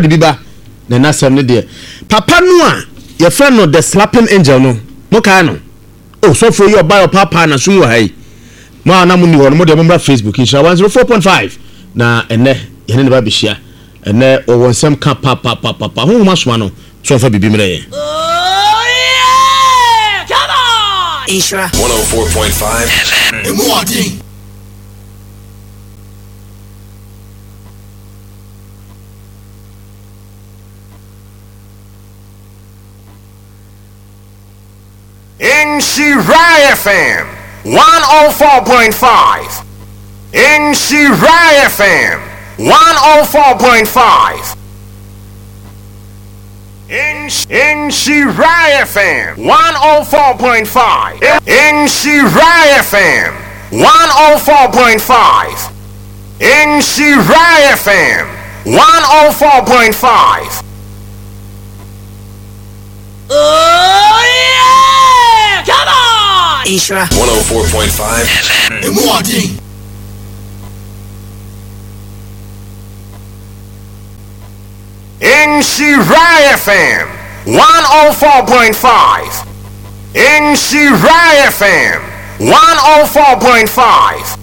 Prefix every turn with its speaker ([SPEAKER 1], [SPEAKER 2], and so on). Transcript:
[SPEAKER 1] de biba na nasem ne de papa no a your friend no the slapping angel no mo ka no oh so for your buy papa na so wo hai mo na mo ni ho no mo de mo bra Facebook insha 104.5 na ene ye ne ba bihia ene o wonsem ka papa ho ma so no so fa bibi mre ye
[SPEAKER 2] come on Isra 104.5 Emwadi
[SPEAKER 3] Inshira FM 104.5 Inshira FM 104.5 Inshira FM 104.5 Inshira FM 104.5 Inshira FM 104.5
[SPEAKER 2] Oh yeah! Come on! Isra
[SPEAKER 4] 104.5 Emwadi
[SPEAKER 3] Inshira FM 104.5 Inshira FM 104.5